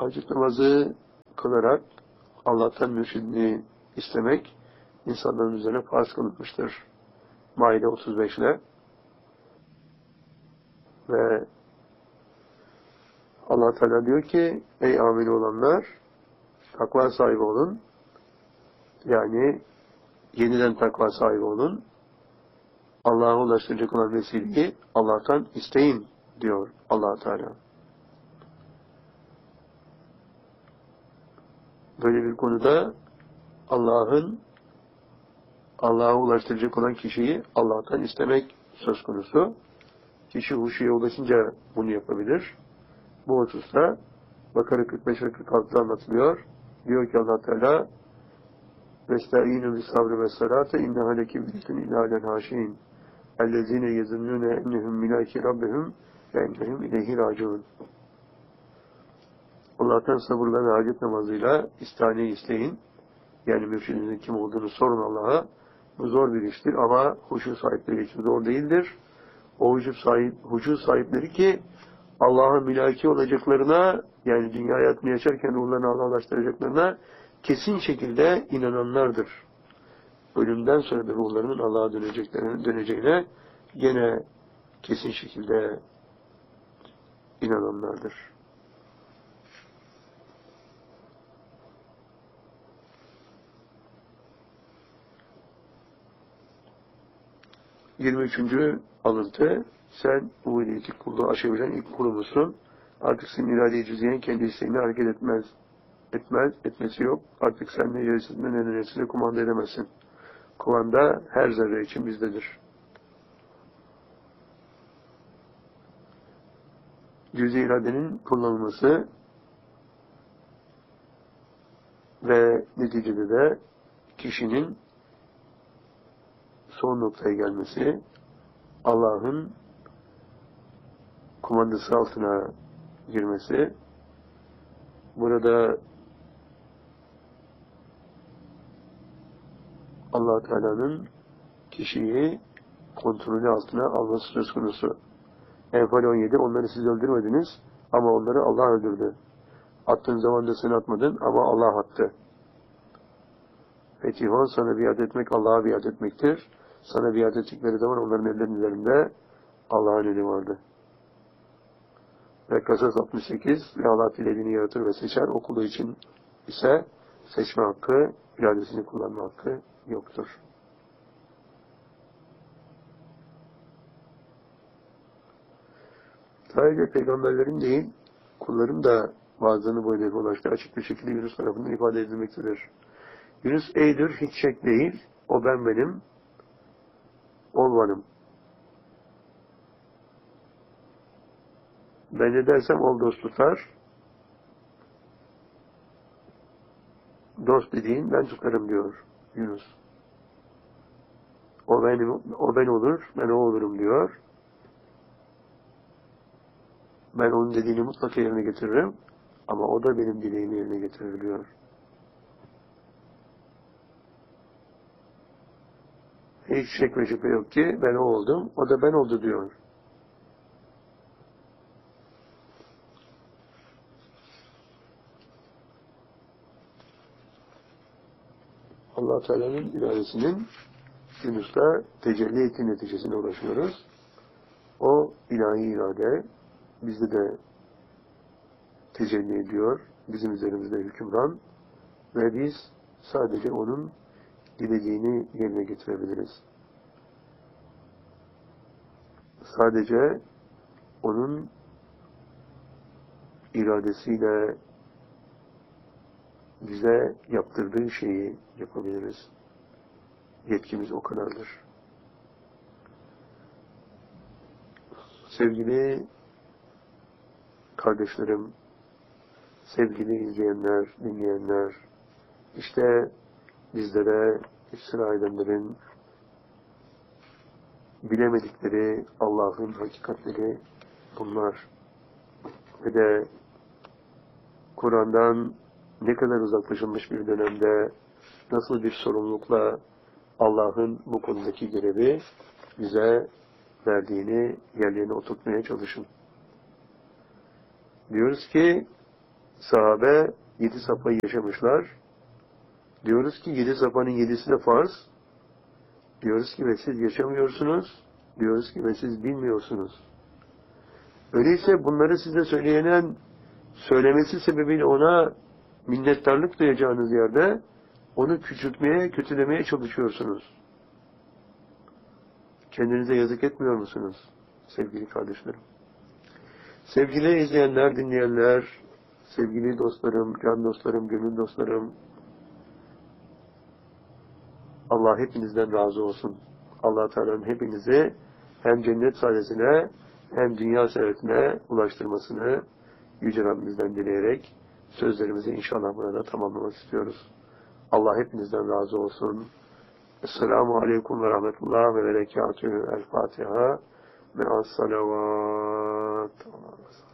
Hacet namazı kılarak Allah'tan mürşidini istemek insanların üzerine farz kılınmıştır. Maide 35'le ve Allah Teala diyor ki ey ameli olanlar takva sahibi olun. Yani yeniden takva sahibi olun. Allah'a ulaştıracak olan vesileyi Allah'tan isteyin diyor Allah Teala. Böyle bir konuda Allah'a ulaştıracak olan kişiyi Allah'tan istemek söz konusu. Kişi huşuya ulaşınca bunu yapabilir. Bu hususta Bakara 45 ve 46'da anlatılıyor. Diyor ki Allah Teala وَاسْتَعِينُوا بِالصَّبْرِ وَالصَّلَاةِ اِنَّهَا لَكِبْرِةٌ اِلَّا لَلْهَاشِينَ اَلَّذ۪ينَ يَظُنُّونَ اَنَّهُمْ مِلَاكِ رَبِّهِمْ وَاَنَّهُمْ اِلَيْهِ رَاجِعُونَ Allah'tan sabırla ve hacet namazıyla istaneyi isteyin. Yani mürşidinizin kim olduğunu sorun Allah'a. Bu zor bir iştir ama huşu sahipleri için zor değildir. O huşu sahipleri ki Allah'a mülaki olacaklarına, yani dünya hayatını yaşarken ruhlarını Allah'a ulaştıracaklarına kesin şekilde inananlardır. Ölümden sonra da ruhlarının Allah'a döneceğine gene kesin şekilde inananlardır. 23. alıntı, sen ubudiyeti kulluğu aşabilen ilk kulumuzsun. Artık senin irade-i cüziyen kendi isteğine hareket etmesi yok. Artık sen ne yarısında ne neresinde kumanda edemezsin. Kumanda her zerre için bizdedir. Cüz-i iradenin kullanılması ve neticede de kişinin son noktaya gelmesi, Allah'ın kumandası altına girmesi, burada Allah Teala'nın kişiyi kontrolü altına alması söz konusu. Enfal 17, onları siz öldürmediniz ama onları Allah öldürdü. Attığın zaman da sen atmadın ama Allah attı. Fetih 10, sana biat etmek Allah'a biat etmektir. Sana biat ettikleri zaman onların ellerinin üzerinde Allah'ın eli vardı. Ve Kasas 68, ve Allah dilediğini yaratır ve seçer. O kulu için ise seçme hakkı, iradesini kullanma hakkı yoktur. Sadece peygamberlerin değil, kulların da bazılarını bu hedefe ulaştı. Açık bir şekilde Yunus tarafından ifade edilmektedir. Yunus eydir, hiç şek değil. O benim, ol varım. Ben ne dersem ol dost tutar. Dost dediğin ben tutarım diyor Yunus. O ben olur, ben o olurum diyor. Ben onun dediğini mutlaka yerine getiririm. Ama o da benim dileğimi yerine getirir diyor. Hiç şek ve şüphe yok ki ben o oldum, o da ben oldu diyor. Allah Teala'nın iradesinin Yunus'ta tecelli ettiği neticesine ulaşıyoruz. O ilahi irade bizde de tecelli ediyor, bizim üzerimizde hükümran ve biz sadece onun dilediğini yerine getirebiliriz. Sadece onun iradesiyle bize yaptırdığı şeyi yapabiliriz. Yetkimiz o kadardır. Sevgili kardeşlerim, sevgili izleyenler, dinleyenler, işte bizlere istila edenlerin bilemedikleri Allah'ın hakikatleri bunlar. Ve de Kur'an'dan ne kadar uzaklaşılmış bir dönemde nasıl bir sorumlulukla Allah'ın bu konudaki görevi bize verdiğini yerlerine oturtmaya çalışın. Diyoruz ki sahabe 7 safayı yaşamışlar. Diyoruz ki 7 safanın 7'si de farz. Diyoruz ki ve siz yaşamıyorsunuz. Diyoruz ki ve siz bilmiyorsunuz. Öyleyse bunları size söyleyenin söylemesi sebebiyle ona minnettarlık duyacağınız yerde onu küçültmeye, kötülemeye çalışıyorsunuz. Kendinize yazık etmiyor musunuz sevgili kardeşlerim? Sevgili izleyenler, dinleyenler, sevgili dostlarım, can dostlarım, gönül dostlarım, Allah hepinizden razı olsun. Allah Teala'nın hepinizi hem cennet saadetine hem dünya saadetine ulaştırmasını Yüce Rabbimizden dileyerek sözlerimizi inşallah burada tamamlamak istiyoruz. Allah hepinizden razı olsun. Esselamu Aleyküm ve Rahmetullah ve Berekatühü. El Fatiha ve As-Salavat.